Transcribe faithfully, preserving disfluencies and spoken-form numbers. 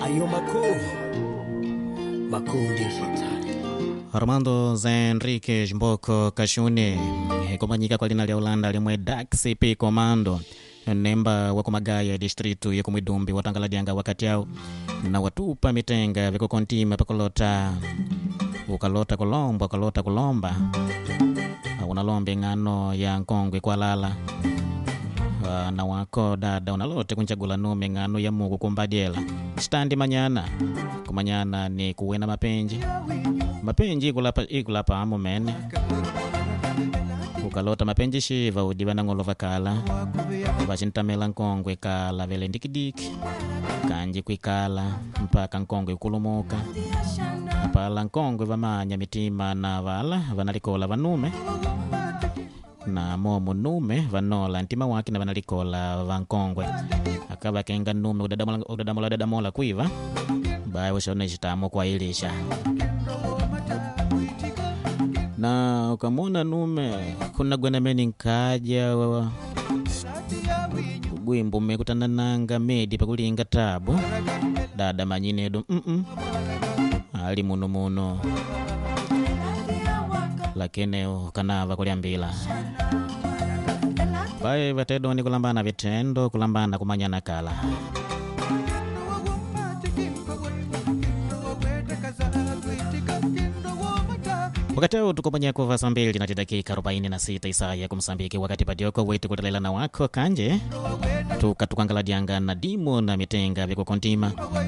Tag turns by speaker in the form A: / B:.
A: ayo makuu makuu digitali.
B: Armando Zenrique Mboko Kashune kumanyika kwa lina lya Ulanda limwe Daxi P Commando nemba wa kumagaya distritu ya kumidumbi watangala dianga wakati yao na watupa mitenga viko kontima pakolota ukalota kulomba ukalota kulomba unalombe ngano ya nkongwe kwa lala uh, na wako dada unalote kunchagula nume ngano ya Mungu kumbadiela standi manyana kumanyana ni kuwena mapenji mapenji ikulapa ikulapa amu mene ukalota mapenji shiva udibana ngolova kala vashintamela nkongwe kala vele ndikidiki kanji kwikala mpaka nkongwe kulumuka pala nkongwe vamanya mitima na vala vanalikola vanume na momu nume vanola ntima waki na vanalikola vankongwe akava kenga nume udadamola udadamola udadamola kuiva bae ushone chitamo kwa ilisha na ukamona nume kuna gwena meni nkaja gwimbu mekutana nanga medi pakulinga tabu dada manyinedo mm -mm. ali muno muno lakini kanava kuliambila bae vatedo ni kulambana vitendo kulambana kumanyana kala wakati huu tukomanya kwa saa mbili na dakika arobaini na sita isaa ya kumsambiki wakati padioko wetu kutalela na wako kanje tukatukangala dianga na dimo na mitenga viko kontima